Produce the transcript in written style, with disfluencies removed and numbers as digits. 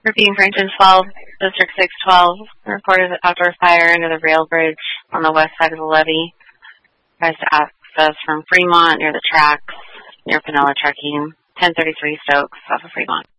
Repeating for engine 12, District 612, reported an outdoor fire under the rail bridge on the west side of the levee. Tries to access from Fremont near the tracks, near Pinella Trucking, 1033 Stokes, off of Fremont.